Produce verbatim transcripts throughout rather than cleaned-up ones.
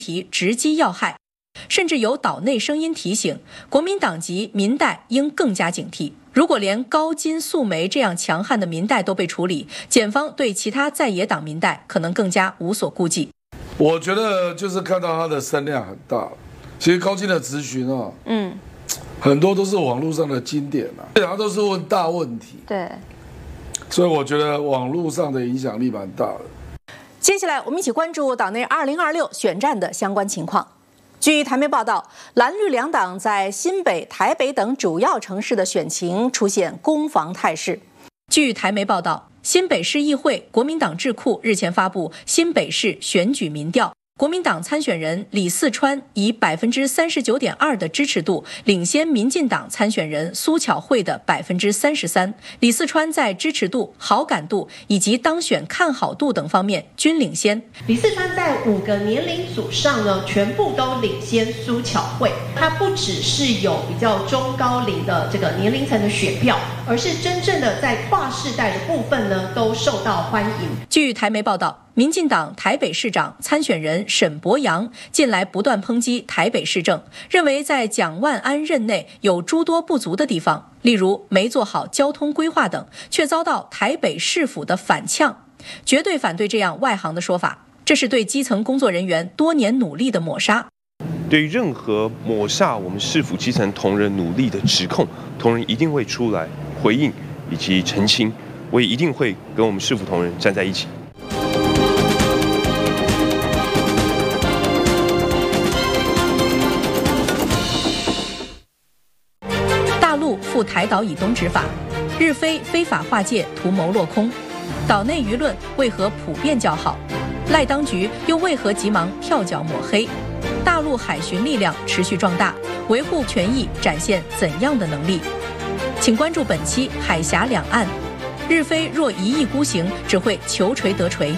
题直击要害，甚至有岛内声音提醒国民党及民代应更加警惕。如果连高金素梅这样强悍的民代都被处理，检方对其他在野党民代可能更加无所顾忌。 我觉得就是看到他的声量很大，其实高金的质询啊，嗯，很多都是网络上的经典啊，他都是问大问题， 对， 所以我觉得网络上的影响力蛮大的。 接下来我们一起关注岛内二零二六选战的相关情况。据台媒报道，蓝绿两党在新北、台北等主要城市的选情出现攻防态势。据台媒报道，新北市议会国民党智库日前发布新北市选举民调，国民党参选人李四川以百分之三十九点二的支持度领先民进党参选人苏巧慧的百分之三十三。李四川在支持度、好感度以及当选看好度等方面均领先。 李四川在五个年龄组上呢，全部都领先苏巧慧。他不只是有比较中高龄的这个年龄层的选票，而是真正的在跨世代的部分呢，都受到欢迎。 据台媒报道，民进党台北市长参选人沈伯洋近来不断抨击台北市政，认为在蒋万安任内有诸多不足的地方，例如没做好交通规划等，却遭到台北市府的反呛，绝对反对这样外行的说法，这是对基层工作人员多年努力的抹杀。 对于任何抹煞我们市府基层同仁努力的指控，同仁一定会出来回应以及澄清，我也一定会跟我们市府同仁站在一起。 大陆赴台岛以东执法，日非非法划界图谋落空，岛内舆论为何普遍较好？赖当局又为何急忙跳脚抹黑？大陆海巡力量持续壮大，维护权益展现怎样的能力？请关注本期海峡两岸。日非若一意孤行，只会求锤得锤。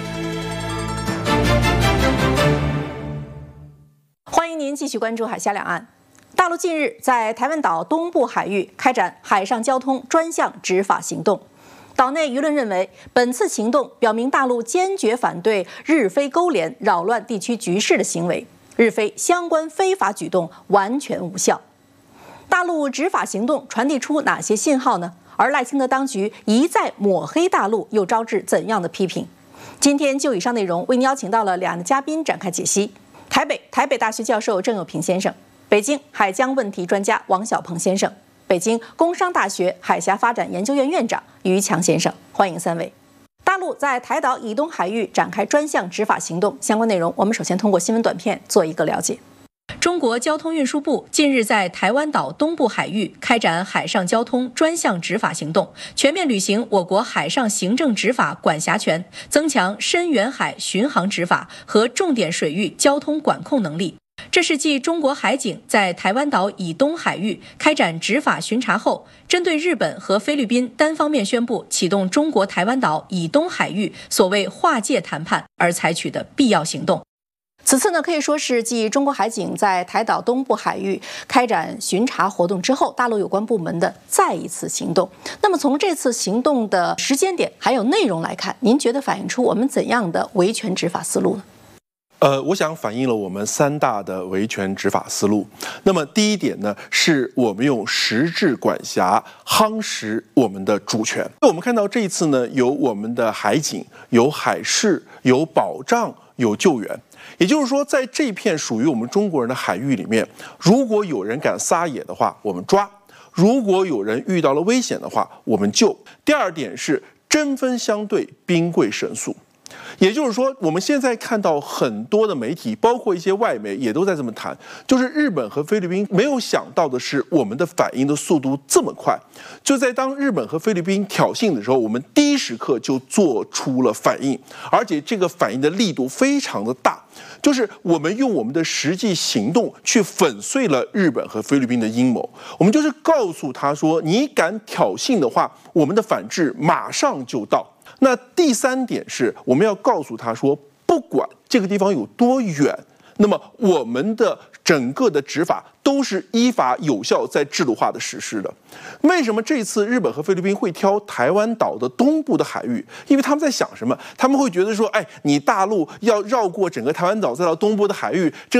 欢迎您继续关注海峡两岸。大陆近日在台湾岛东部海域开展海上交通专项执法行动，岛内舆论认为，本次行动表明大陆坚决反对日非勾连扰乱地区局势的行为，日非相关非法举动完全无效。大陆执法行动传递出哪些信号呢？而赖清德当局一再抹黑大陆，又招致怎样的批评？今天就以上内容为您邀请到了两个嘉宾展开解析：台北台北大学教授郑友平先生，北京海疆问题专家王小鹏先生，北京工商大学海峡发展研究院院长于强先生，欢迎三位。大陆在台岛以东海域展开专项执法行动，相关内容我们首先通过新闻短片做一个了解。中国交通运输部近日在台湾岛东部海域开展海上交通专项执法行动，全面履行我国海上行政执法管辖权，增强深远海巡航执法和重点水域交通管控能力。这是继中国海警在台湾岛以东海域开展执法巡查后，针对日本和菲律宾单方面宣布启动中国台湾岛以东海域所谓划界谈判而采取的必要行动。此次呢，可以说是继中国海警在台岛东部海域开展巡查活动之后，大陆有关部门的再一次行动。那么从这次行动的时间点还有内容来看，您觉得反映出我们怎样的维权执法思路呢？ 呃，我想反映了我们三大的维权执法思路。那么第一点呢，是我们用实质管辖夯实我们的主权。我们看到这一次呢，有我们的海警，有海事，有保障，有救援。也就是说，在这片属于我们中国人的海域里面，如果有人敢撒野的话，我们抓；如果有人遇到了危险的话，我们救。第二点是针锋相对，兵贵神速。也就是说，我们现在看到很多的媒体，包括一些外媒，也都在这么谈，就是日本和菲律宾没有想到的是，我们的反应的速度这么快。就在当日本和菲律宾挑衅的时候，我们第一时刻就做出了反应，而且这个反应的力度非常的大，就是我们用我们的实际行动去粉碎了日本和菲律宾的阴谋。我们就是告诉他说，你敢挑衅的话，我们的反制马上就到。那第三点是，我们要告诉他说，不管这个地方有多远，那么我们的整个的执法都是依法有效在制度化的实施的。为什么这次日本和菲律宾会挑台湾岛的东部的海域？因为他们在想什么？他们会觉得说，哎，你大陆要绕过整个台湾岛再到东部的海域，这个